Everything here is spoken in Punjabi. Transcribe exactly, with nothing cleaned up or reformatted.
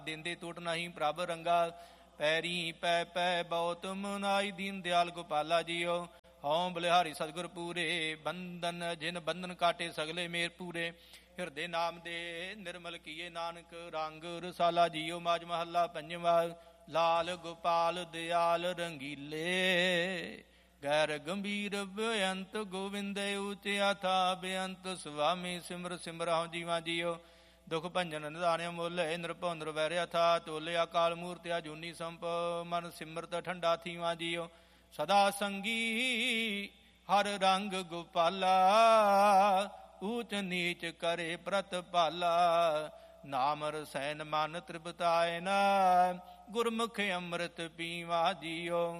ਦਿੰਦੇ ਟੁੱਟ ਨਹੀਂ ਪ੍ਰਭ ਰੰਗਾ। ਪੈਰੀ ਪੈ ਪੈ ਬਹੁਤ ਮਨਾਈ ਦੀਨ ਦਿਆਲ ਗੋਪਾਲਾ ਜੀਓ। ਹਉ ਬਲਿਹਾਰੀ ਸਤਿਗੁਰ ਪੂਰੇ ਬੰਧਨ ਜਿਨ ਬੰਧਨ ਕਾਟੇ ਸਗਲੇ ਮੇਰ ਪੂਰੇ। ਹਿਰਦੇ ਨਾਮ ਦੇ ਨਿਰਮਲ ਕੀਏ ਨਾਨਕ ਰੰਗ ਰਸਾਲਾ ਜੀਓ। ਮਾਝ ਮਹੱਲਾ ਪੰਜਵਾ। ਲਾਲ ਗੋਪਾਲ ਦਿਆਲ ਰੰਗੀਲੇ ਗੈਰ ਗੰਭੀਰ ਬੇਅੰਤ ਗੋਵਿੰਦ ਉਚਿਆ ਥਾ ਬੇਅੰਤ ਸੁਆਮੀ ਸਿਮਰ ਸਿਮਰਾਉ ਜੀਵਾ ਜੀਓ। ਦੁਖ ਭੰਜਨ ਨਿਧਾਨਿਆ ਮੁੱਲ ਨਿਰਭਉ ਨਿਰਵੈਰਿਆ ਥਾ ਤੋਲਿਆ ਕਾਲ ਮੂਰਤਿਆ ਜੂਨੀ ਸੰਪ ਮਨ ਸਿਮਰਤ ਠੰਡਾ ਥੀਵਾ ਜੀਓ। ਸਦਾ ਸੰਗੀ ਹਰ ਰੰਗ ਗੋਪਾਲਾ ਊਚ ਨੀਚ ਕਰੇ ਪ੍ਰਤਪਾਲਾ। ਨਾਮ ਰਸੈਨ ਮਨ ਤ੍ਰਿਪਤਾਇ ਨਾ ਗੁਰਮੁਖ ਅੰਮ੍ਰਿਤ ਪੀਵਾ ਜੀਓ।